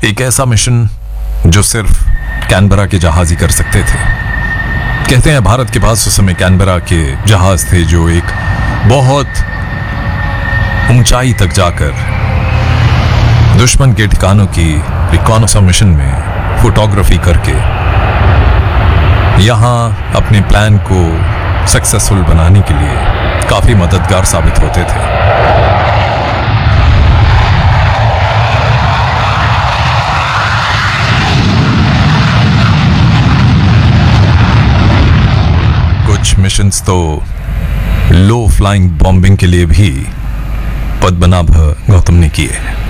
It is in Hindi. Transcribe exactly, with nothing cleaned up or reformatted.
एक ऐसा मिशन जो सिर्फ कैनबरा के जहाज ही कर सकते थे। कहते हैं भारत के पास उस समय कैनबरा के जहाज थे जो एक बहुत ऊंचाई तक जाकर दुश्मन के ठिकानों की रिकॉनेसेंस मिशन में फोटोग्राफी करके यहां अपने प्लान को सक्सेसफुल बनाने के लिए काफी मददगार साबित होते थे। कुछ मिशंस तो लो फ्लाइंग बॉम्बिंग के लिए भी पद्मनाभ गौतम ने किए।